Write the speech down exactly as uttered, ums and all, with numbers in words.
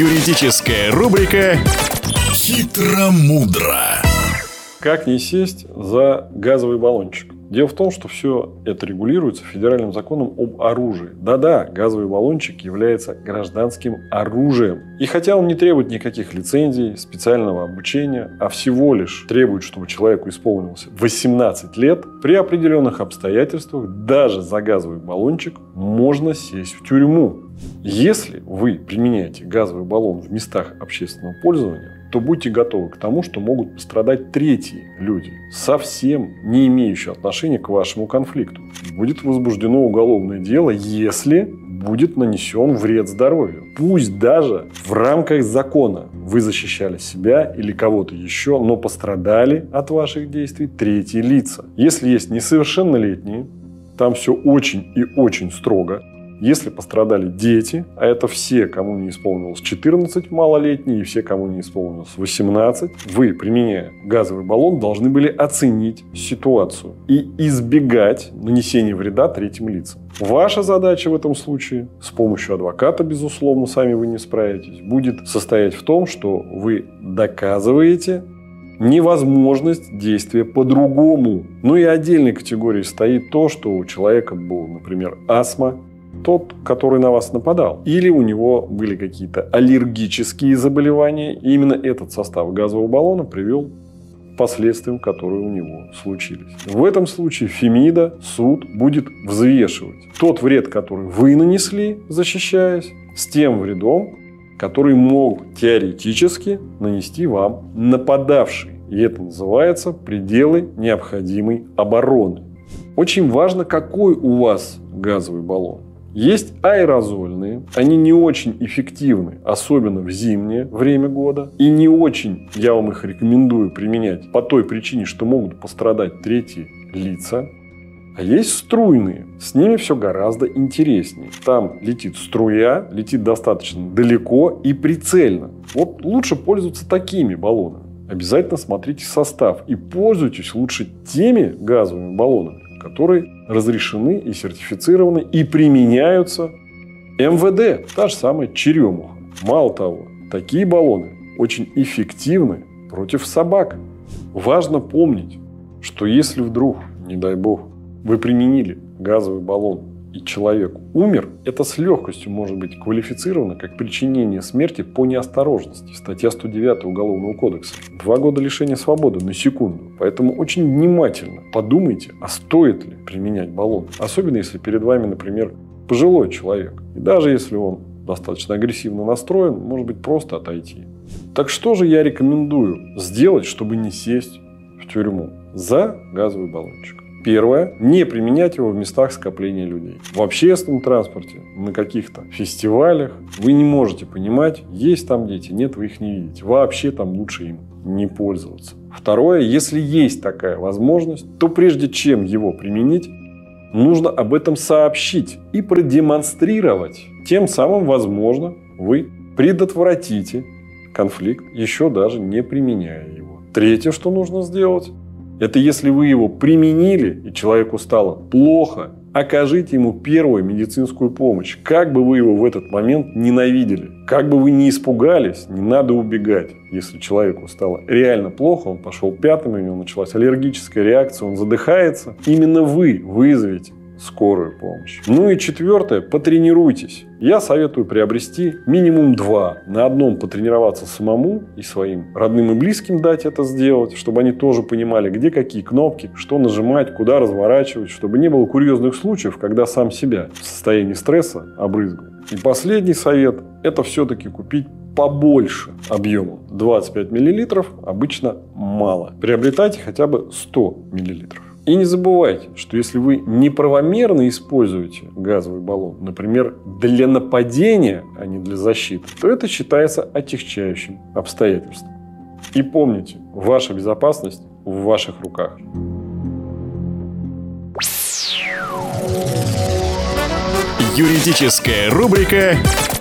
Юридическая рубрика «Хитро-мудро». Как не сесть за газовый баллончик? Дело в том, что все это регулируется федеральным законом об оружии. Да-да, газовый баллончик является гражданским оружием. И хотя он не требует никаких лицензий, специального обучения, а всего лишь требует, чтобы человеку исполнилось восемнадцать лет, при определенных обстоятельствах даже за газовый баллончик можно сесть в тюрьму. Если вы применяете газовый баллон в местах общественного пользования, то будьте готовы к тому, что могут пострадать третьи люди, совсем не имеющие отношения к вашему конфликту. Будет возбуждено уголовное дело, если будет нанесен вред здоровью. Пусть даже в рамках закона вы защищали себя или кого-то еще, но пострадали от ваших действий третьи лица. Если есть несовершеннолетние, там все очень и очень строго. Если пострадали дети, а это все, кому не исполнилось четырнадцать, малолетние, и все, кому не исполнилось восемнадцать, вы, применяя газовый баллон, должны были оценить ситуацию и избегать нанесения вреда третьим лицам. Ваша задача в этом случае, с помощью адвоката, безусловно, сами вы не справитесь, будет состоять в том, что вы доказываете невозможность действия по-другому. Ну и отдельной категорией стоит то, что у человека был, например, астма, тот, который на вас нападал. Или у него были какие-то аллергические заболевания. И именно этот состав газового баллона привел к последствиям, которые у него случились. В этом случае Фемида, суд, будет взвешивать тот вред, который вы нанесли, защищаясь, с тем вредом, который мог теоретически нанести вам нападавший. И это называется пределы необходимой обороны. Очень важно, какой у вас газовый баллон. Есть аэрозольные, они не очень эффективны, особенно в зимнее время года. И не очень я вам их рекомендую применять по той причине, что могут пострадать третьи лица. А есть струйные, с ними все гораздо интереснее. Там летит струя, летит достаточно далеко и прицельно. Вот лучше пользоваться такими баллонами. Обязательно смотрите состав и пользуйтесь лучше теми газовыми баллонами, которые разрешены и сертифицированы и применяются эм вэ дэ, та же самая черемуха. Мало того, такие баллоны очень эффективны против собак. Важно помнить, что если вдруг, не дай бог, вы применили газовый баллон и человек умер, это с легкостью может быть квалифицировано как причинение смерти по неосторожности. Статья сто девять Уголовного кодекса. Два года лишения свободы на секунду. Поэтому очень внимательно подумайте, а стоит ли применять баллон. Особенно если перед вами, например, пожилой человек. И даже если он достаточно агрессивно настроен, может быть, просто отойти. Так что же я рекомендую сделать, чтобы не сесть в тюрьму за газовый баллончик? Первое. Не применять его в местах скопления людей. В общественном транспорте, на каких-то фестивалях вы не можете понимать, есть там дети, нет, вы их не видите. Вообще там лучше им не пользоваться. Второе. Если есть такая возможность, то прежде чем его применить, нужно об этом сообщить и продемонстрировать. Тем самым, возможно, вы предотвратите конфликт, еще даже не применяя его. Третье, что нужно сделать, это если вы его применили, и человеку стало плохо, окажите ему первую медицинскую помощь. Как бы вы его в этот момент ненавидели, как бы вы ни испугались, не надо убегать. Если человеку стало реально плохо, он пошел пятым, у него началась аллергическая реакция, он задыхается, именно вы вызовете скорую помощь. Ну и четвертое, потренируйтесь. Я советую приобрести минимум два. На одном потренироваться самому и своим родным и близким дать это сделать, чтобы они тоже понимали, где какие кнопки, что нажимать, куда разворачивать, чтобы не было курьезных случаев, когда сам себя в состоянии стресса обрызгал. И последний совет – это все-таки купить побольше объемом. двадцать пять миллилитров обычно мало. Приобретайте хотя бы сто миллилитров. И не забывайте, что если вы неправомерно используете газовый баллон, например, для нападения, а не для защиты, то это считается отягчающим обстоятельством. И помните, ваша безопасность в ваших руках. Юридическая рубрика